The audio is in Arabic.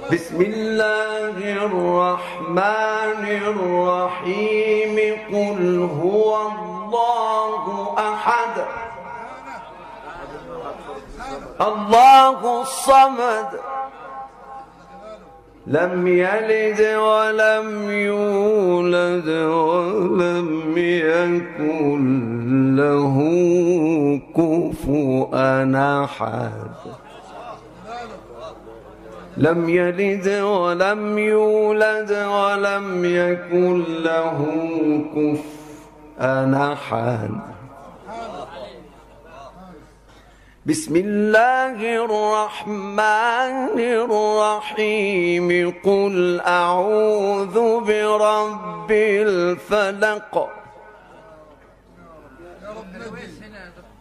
بسم الله الرحمن الرحيم قل هو الله أحد الله الصمد لم يلد ولم يولد ولم يكن له كفوا أحد لم يلد ولم يولد ولم يكن له كفوا أحد بسم الله الرحمن الرحيم قل أعوذ برب الفلق